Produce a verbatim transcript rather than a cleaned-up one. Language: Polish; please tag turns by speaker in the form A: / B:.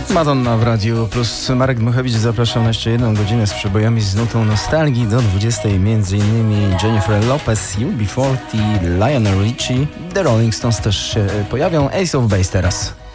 A: Madonna w Radiu Plus. Marek Dmuchowicz, zapraszam na jeszcze jedną godzinę z przebojami z nutą nostalgii. Do dwudziestej między innymi Jennifer Lopez, U B czterdzieści, Lionel Richie, The Rolling Stones też się pojawią. Ace of Base teraz.